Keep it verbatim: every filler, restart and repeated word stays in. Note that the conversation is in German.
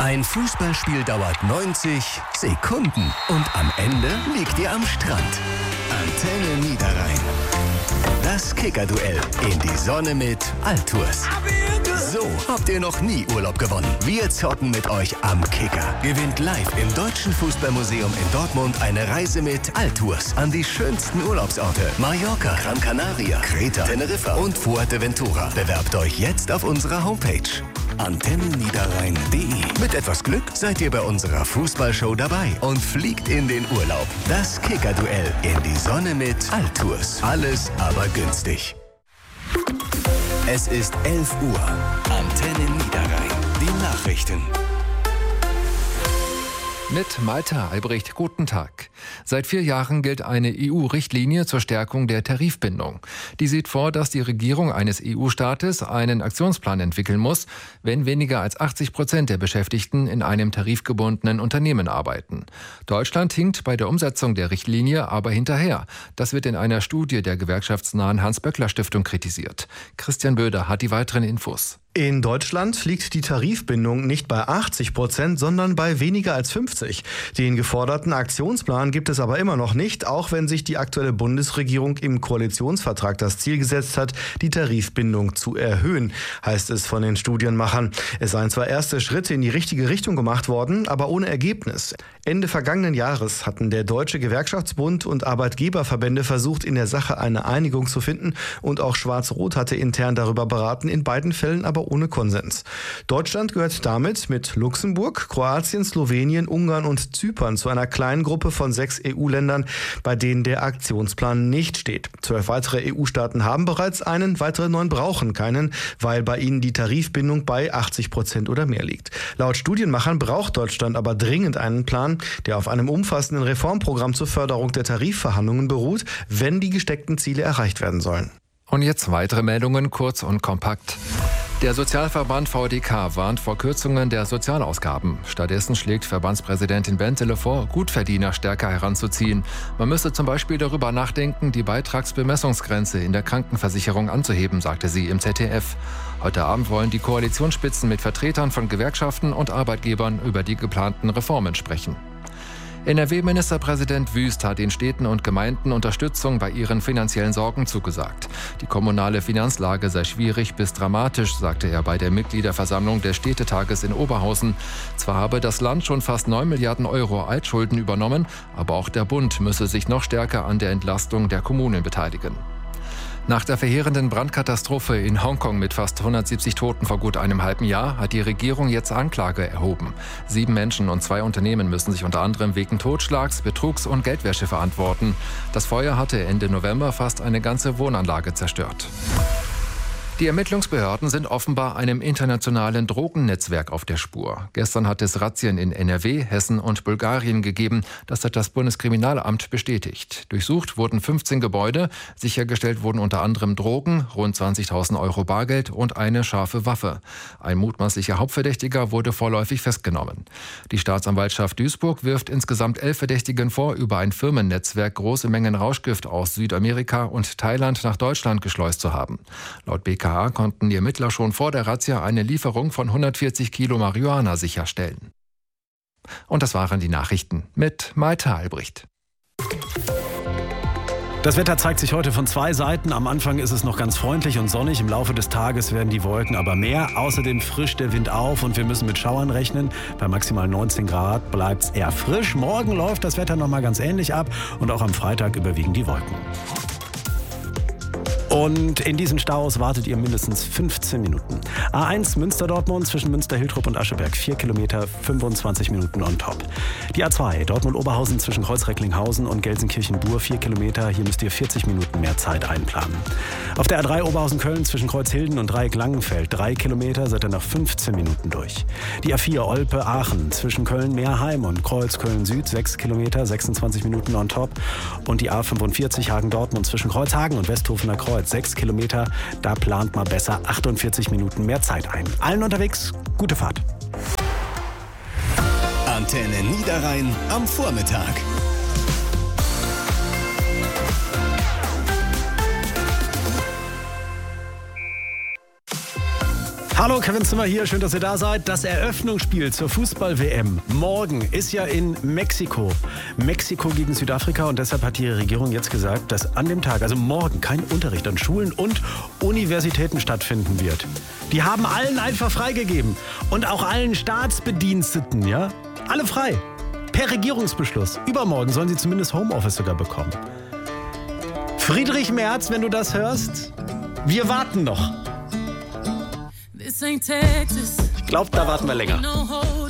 Ein Fußballspiel dauert neunzig Sekunden und am Ende liegt ihr am Strand. Antenne Niederrhein. Das Kicker-Duell in die Sonne mit Altours. So habt ihr noch nie Urlaub gewonnen. Wir zocken mit euch am Kicker. Gewinnt live im Deutschen Fußballmuseum in Dortmund eine Reise mit Altours an die schönsten Urlaubsorte. Mallorca, Gran Canaria, Kreta, Teneriffa und Fuerteventura. Bewerbt euch jetzt auf unserer Homepage antenneniederrhein punkt de. Mit etwas Glück seid ihr bei unserer Fußballshow dabei und fliegt in den Urlaub. Das Kicker-Duell in die Sonne mit Altours. Alles aber günstig. Es ist elf Uhr. Antenne Niederrhein. Die Nachrichten. Mit Malte Albrecht, guten Tag. Seit vier Jahren gilt eine E U-Richtlinie zur Stärkung der Tarifbindung. Die sieht vor, dass die Regierung eines E U-Staates einen Aktionsplan entwickeln muss, wenn weniger als achtzig Prozent der Beschäftigten in einem tarifgebundenen Unternehmen arbeiten. Deutschland hinkt bei der Umsetzung der Richtlinie aber hinterher. Das wird in einer Studie der gewerkschaftsnahen Hans-Böckler-Stiftung kritisiert. Christian Böder hat die weiteren Infos. In Deutschland liegt die Tarifbindung nicht bei achtzig Prozent, sondern bei weniger als fünfzig. Den geforderten Aktionsplan gibt es aber immer noch nicht, auch wenn sich die aktuelle Bundesregierung im Koalitionsvertrag das Ziel gesetzt hat, die Tarifbindung zu erhöhen, heißt es von den Studienmachern. Es seien zwar erste Schritte in die richtige Richtung gemacht worden, aber ohne Ergebnis. Ende vergangenen Jahres hatten der Deutsche Gewerkschaftsbund und Arbeitgeberverbände versucht, in der Sache eine Einigung zu finden, und auch Schwarz-Rot hatte intern darüber beraten, in beiden Fällen aber ohne Konsens. Deutschland gehört damit mit Luxemburg, Kroatien, Slowenien, Ungarn und Zypern zu einer kleinen Gruppe von sechs E U-Ländern, bei denen der Aktionsplan nicht steht. Zwölf weitere E U-Staaten haben bereits einen, weitere neun brauchen keinen, weil bei ihnen die Tarifbindung bei achtzig Prozent oder mehr liegt. Laut Studienmachern braucht Deutschland aber dringend einen Plan, der auf einem umfassenden Reformprogramm zur Förderung der Tarifverhandlungen beruht, wenn die gesteckten Ziele erreicht werden sollen. Und jetzt weitere Meldungen, kurz und kompakt. Der Sozialverband V D K warnt vor Kürzungen der Sozialausgaben. Stattdessen schlägt Verbandspräsidentin Bentele vor, Gutverdiener stärker heranzuziehen. Man müsse zum Beispiel darüber nachdenken, die Beitragsbemessungsgrenze in der Krankenversicherung anzuheben, sagte sie im Z D F. Heute Abend wollen die Koalitionsspitzen mit Vertretern von Gewerkschaften und Arbeitgebern über die geplanten Reformen sprechen. N R W-Ministerpräsident Wüst hat den Städten und Gemeinden Unterstützung bei ihren finanziellen Sorgen zugesagt. Die kommunale Finanzlage sei schwierig bis dramatisch, sagte er bei der Mitgliederversammlung des Städtetages in Oberhausen. Zwar habe das Land schon fast neun Milliarden Euro Altschulden übernommen, aber auch der Bund müsse sich noch stärker an der Entlastung der Kommunen beteiligen. Nach der verheerenden Brandkatastrophe in Hongkong mit fast hundertsiebzig Toten vor gut einem halben Jahr hat die Regierung jetzt Anklage erhoben. Sieben Menschen und zwei Unternehmen müssen sich unter anderem wegen Totschlags, Betrugs und Geldwäsche verantworten. Das Feuer hatte Ende November fast eine ganze Wohnanlage zerstört. Die Ermittlungsbehörden sind offenbar einem internationalen Drogennetzwerk auf der Spur. Gestern hat es Razzien in N R W, Hessen und Bulgarien gegeben. Das hat das Bundeskriminalamt bestätigt. Durchsucht wurden fünfzehn Gebäude. Sichergestellt wurden unter anderem Drogen, rund zwanzigtausend Euro Bargeld und eine scharfe Waffe. Ein mutmaßlicher Hauptverdächtiger wurde vorläufig festgenommen. Die Staatsanwaltschaft Duisburg wirft insgesamt elf Verdächtigen vor, über ein Firmennetzwerk große Mengen Rauschgift aus Südamerika und Thailand nach Deutschland geschleust zu haben. Laut B K konnten die Ermittler schon vor der Razzia eine Lieferung von hundertvierzig Kilo Marihuana sicherstellen. Und das waren die Nachrichten mit Malte Albrecht. Das Wetter zeigt sich heute von zwei Seiten. Am Anfang ist es noch ganz freundlich und sonnig. Im Laufe des Tages werden die Wolken aber mehr. Außerdem frischt der Wind auf und wir müssen mit Schauern rechnen. Bei maximal neunzehn Grad bleibt es eher frisch. Morgen läuft das Wetter noch mal ganz ähnlich ab und auch am Freitag überwiegen die Wolken. Und in diesen Staus wartet ihr mindestens fünfzehn Minuten. A eins Münster-Dortmund zwischen Münster-Hiltrop und Ascheberg vier Kilometer, fünfundzwanzig Minuten on top. Die A zwei Dortmund-Oberhausen zwischen Kreuz-Recklinghausen und Gelsenkirchen-Bur vier Kilometer. Hier müsst ihr vierzig Minuten mehr Zeit einplanen. Auf der A drei Oberhausen-Köln zwischen Kreuzhilden und Dreieck-Langenfeld drei Kilometer seid ihr nach fünfzehn Minuten durch. Die A vier Olpe-Aachen zwischen Köln-Meerheim und Kreuz-Köln-Süd sechs Kilometer, sechsundzwanzig Minuten on top. Und die A fünfundvierzig Hagen-Dortmund zwischen Kreuzhagen und Westhofener Kreuz sechs Kilometer, da plant mal besser achtundvierzig Minuten mehr Zeit ein. Allen unterwegs, gute Fahrt. Antenne Niederrhein am Vormittag. Hallo, Kevin Zimmer hier, schön, dass ihr da seid. Das Eröffnungsspiel zur Fußball-W M morgen ist ja in Mexiko. Mexiko gegen Südafrika und deshalb hat die Regierung jetzt gesagt, dass an dem Tag, also morgen, kein Unterricht an Schulen und Universitäten stattfinden wird. Die haben allen einfach freigegeben und auch allen Staatsbediensteten, ja, alle frei. Per Regierungsbeschluss. Übermorgen sollen sie zumindest Homeoffice sogar bekommen. Friedrich Merz, wenn du das hörst, wir warten noch. Ich glaube, da warten wir länger.